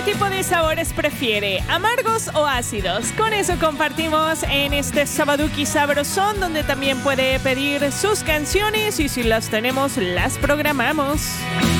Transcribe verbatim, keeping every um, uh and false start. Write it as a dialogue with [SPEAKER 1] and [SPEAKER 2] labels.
[SPEAKER 1] tipo de sabores prefiere? ¿Amargos o ácidos? Con eso compartimos en este Sabaduki Sabrosón, donde también puede pedir sus canciones y si las tenemos, las programamos.